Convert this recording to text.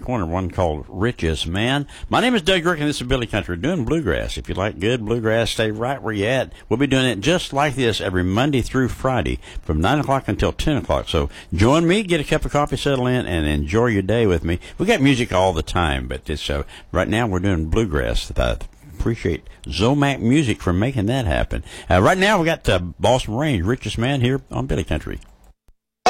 corner, one called Richest Man. My name is Doug Rick, and this is Billy Country, doing bluegrass. If you like good bluegrass, stay right where you're at. We'll be doing it just like this every Monday through Friday from 9 o'clock until 10 o'clock. So join me, get a cup of coffee, settle in, and enjoy your day with me. We got music all the time, but it's right now we're doing bluegrass. I appreciate Zomac Music for making that happen. Right now we got Boston Range, Richest Man here on Billy Country.